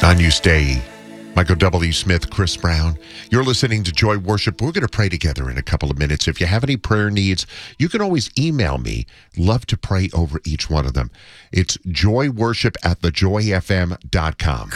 On you stay. Michael W. Smith, Chris Brown. You're listening to Joy Worship. We're going to pray together in a couple of minutes. If you have any prayer needs, you can always email me. Love to pray over each one of them. It's joyworship@thejoyfm.com.